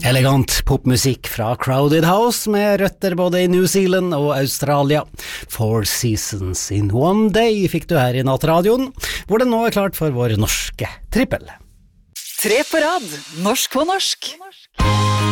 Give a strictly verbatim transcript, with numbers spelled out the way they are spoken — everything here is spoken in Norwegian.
Elegant popmusikk fra Crowded House med røtter både i New Zealand og Australia. Four Seasons in One Day fikk du her i Nattradioen, hvor det nå er klart for vår norske trippel. Tre på rad, norsk på norsk.